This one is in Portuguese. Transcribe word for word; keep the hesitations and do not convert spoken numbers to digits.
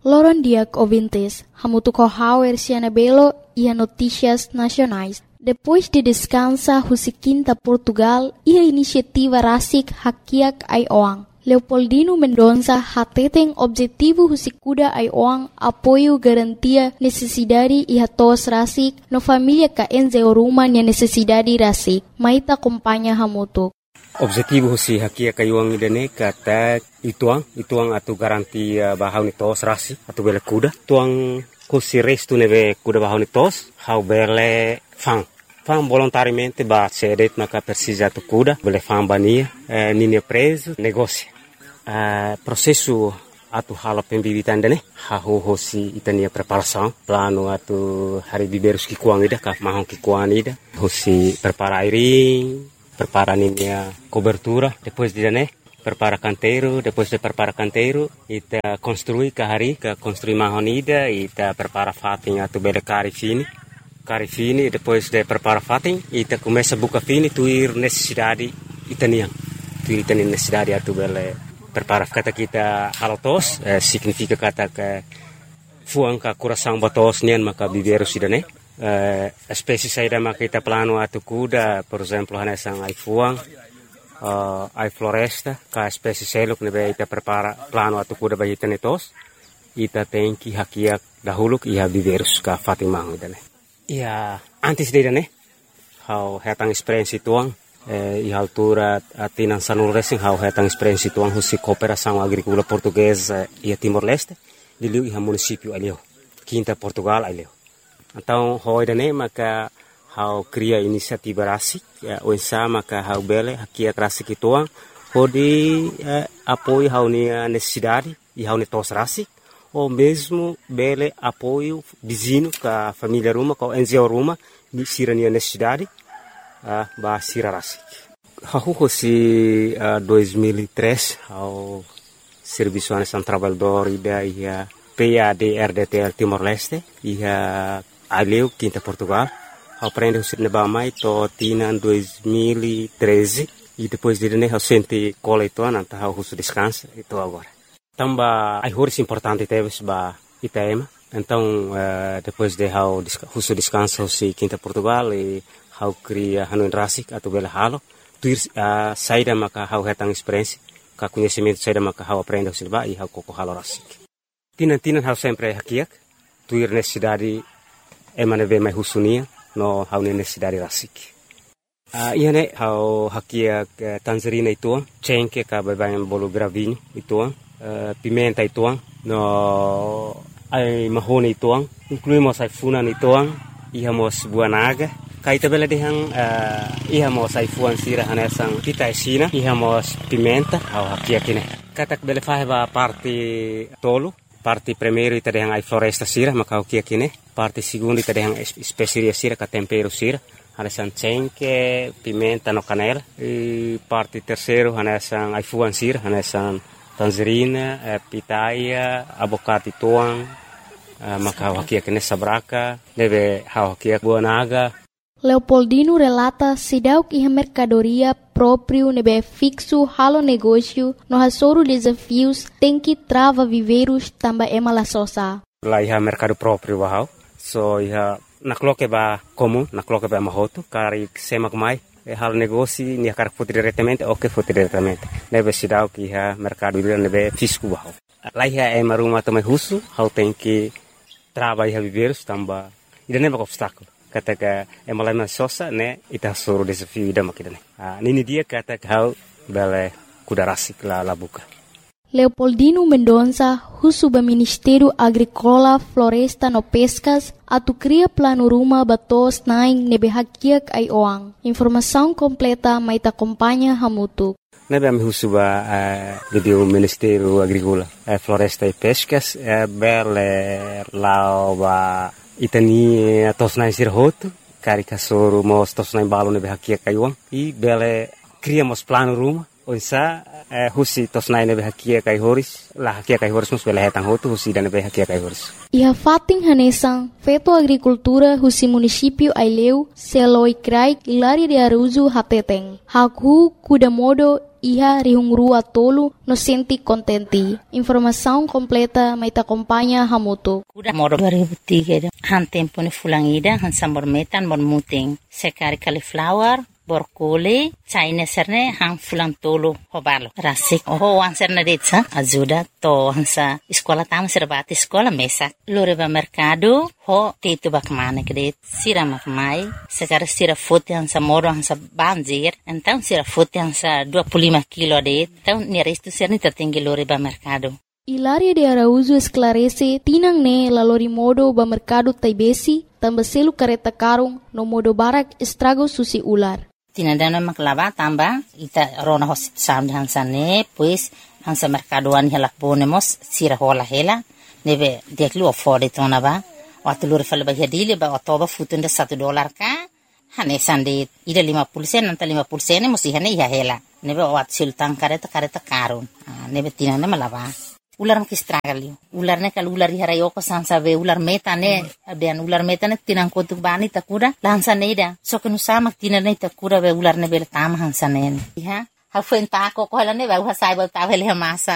Loron diak ouvintes, hamutu kohauer Cianabelo e a notícias nacionais. Depois de descansa Husiquinta Portugal e a iniciativa Rasik Hakiak Aioang. Leopoldino Mendonça hateten objetivo Husikuda Aioang apoio garantia necessidade e hatos Rasik no família ka enze oruma nia necessidade Rasik. Maita acompanha hamutu. Objetivo si hakia kayuang idane kata ituang ituang atu garanti bahau ni tos rasi atu bele kuda tuang kusi restu neve kuda bahau ni tos hau bele fang fang volontariamente ba cedet maka persija atu kuda bele fang bania eh, nini preso negócio eh, processo atu hala pembibitan dane hau hosi itania preparação plano atu hari biberus ki kuang ida ka mahong ki kuang ida hosi prepara airing prepara a cobertura, depois de né, prepara canteiro, depois de prepara canteiro, ita construi kahari, ka construi mahonida, ita prepara fatin atu bele cari fini, cari fini, depois de prepara fatin, ita começa buka fini, tuir necessidade itania, tuir itania necessidade atu bele prepara kata kita halotos, eh, significa kata ke fuang ka coração batos nian maka biberu sidane. Uh, espécie saída makita plano atu kuda, por exemplo, hanesang ai fuang, uh, ai floresta, ka espécie seluk nebe ita prepara plano atu kuda bagi tenetos, ita tenki hakiak dahuluk iha biverus ka fatimang idane. Ia antes de ne, hau hetang experiência tuang, eh, iha altura atinan sanul racing hau hetang experiência tuang husi cooperação agrícola portuguesa ia Timor-Leste, diliu iha município alio, Quinta Portugal alio. Então, hoi dane maka hau cria inisiativa rasik, ya, oinsa maka hau bele hakia rasik ituang, hodi eh, apoio hau nia necessidade e hau netos rasik, ou mesmo bele apoio vizinho ka família ruma, ka N G O ruma, ni sira nia necessidade, uh, ba sira rasik. Hau hosi uh, dois mil e três, hau Serviço Nacional Trabalhador ida ia P A D R D T L Timor-Leste, ia Aleu, Quinta Portugal, aprende o cinema mais to tina dois mil e treze e depois de né sente cola itu nanta hau husu descansa itu agora. Tamba ai horas importante teves ba itema. Então uh, depois de hau husu descansa si Quinta Portugal e hau cria hanu rasik atau bela halo, tuir uh, saída maka hau hetang experiência, ka conhecimento saída maka hau aprende o cinema e hau koko halo rasik. Tina tina hau sempre hakiak, tuir necessidade emane ve mai husunia no hau necessidade rasik. Uh, ia ne hau hakia uh, tangerina ituang, cengke ka babayan bolo gravinho ituang, uh, pimenta ituang, no ai mahone ituang, incluímos ai funan ituang, ihamos buanaga, kaita bela dehang uh, ihamos ai fuan sira hanesang pita esina, ihamos pimenta hau hakia kine. Katak bele faheba parte tolo, parte primeiro ita dehang ai floresta sira maka hau kia kine. Parte segundo ita dehang especiaria sira ka tempero sira, hanesan cengke, pimenta no canela. E parte terceiro hanesan ai fuan sira, hanesan tangerina, eh, pitaia, abocate tuang, eh, maka hau hakia kine sabraka, deve hau hakia buanaga. Leopoldino relata sidauk iha mercadoria próprio nebe fixo halo negócio no hasoro desafios tem que trava viveiros tamba ema la sosa. Lá iha mercado próprio bahau, so iha nakloke ba comum, nakloke ba mahoto, kari semak mai, e halo negócio nia kar foto diretamente, ok foto diretamente. Nebe sidauk iha mercado nebe fisco bahau. Lá iha ema rumah tamai husu, hau tem que trava iha viveiros tamba, ida neba obstáculo. Kata ka emalama sosa ne ita soro desafio ida makidane. Ah nini dia kata kau bele kuda rasik la la buka. Leopoldino Mendonça, husuba Ministério Agrícola, Floresta no Pescas, atu cria plano ruma batos naing nebe hakiak ai oang. Informação completa mai ta acompanha hamutu. Nebe am husuba uh, do Ministério Agrícola, uh, Floresta e Pescas, uh, bele lao ba itani tosnai sirhoto, karika soro mos tosnai balo nebe hakia kaiwang, i bele criamos plano ruma, onsa eh, husi tosnai nebe hakia kai horis, la hakia kai horis mus bele hetang hoto husi dan nebe hakia kai horis. Iha fating hanesang, feto agricultura husi município Aileu, Seloi Krai, Ilari de Aruzu Hateteng, Haku Kudamodo iha rihung rua tolu no senti kontenti. Informação completa mai ta acompanha hamutu. Kuda modo dua ribu tiga han tempo ni fulangida han sambor metan bor muting. Sekari cauliflower borkole China serne hang fulang tolo hobalo rasik oh wan serne detsa ajuda to hansa sekolah tam serbati sekolah mesak lore ba mercado ho tetu bak mane kede sira mak mai sekarang sira fote hansa moro hansa banjir então sira fote hansa dua puluh lima kilo de então ni resto serne tatinggi lore ba mercado. Hilaria de Araújo esclarece tinang ne lalori modo ba mercado taibesi tambah selu kareta karung no modo barak estrago susi ular. Tinadana maklava tamba ita rona hosit sam hansa ne pues hansa mercadoan hela ponemos sira hola hela neve deklu ofode tona ba watulur fal ba hedile ba otoba futunda satu dolar ka hane sande ida lima puluh sen nanta lima puluh sen musi hane ya hela neve wat sultan kareta kareta karun neve tinana malava ular makistragali ular ne kal ular hara yoko sansa be ular meta ne abian ular meta ne tinang kotuk bani takura lansa neida so kenu sama tinane takura be ular ne bel tam hansa ne ha ha fuen ta ko ko la ne ba ha sai ba ta vele masa